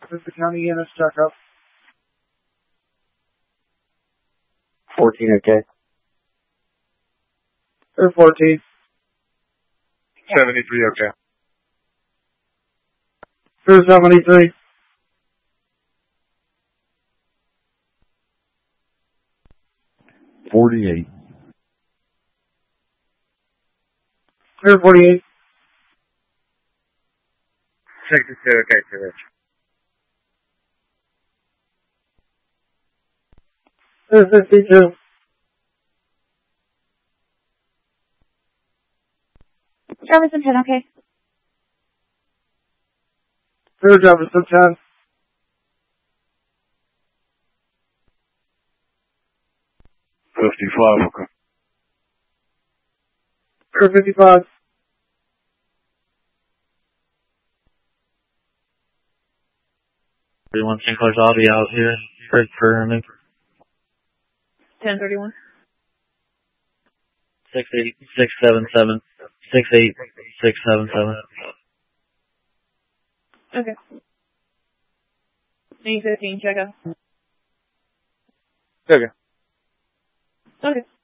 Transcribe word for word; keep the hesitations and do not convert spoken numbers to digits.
office, the county units check up. fourteen, okay. Or fourteen. seventy-three, okay. Or seventy-three. forty-eight. Or forty-eight. sixty-two, okay, too rich. Or fifty-two. Jefferson ten, okay. Or Jefferson ten. fifty-five, okay. Or fifty-five. thirty-one Saint Clair's, I'll be out here for, for me. ten thirty-one. six eight six seven seven. six eight six seven seven. Okay. eight fifteen, check out. Okay. Okay.